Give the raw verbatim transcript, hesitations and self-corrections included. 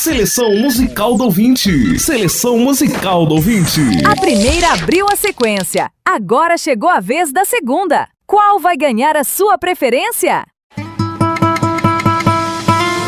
Seleção musical do ouvinte. Seleção musical do ouvinte. A primeira abriu a sequência. Agora chegou a vez da segunda. Qual vai ganhar a sua preferência?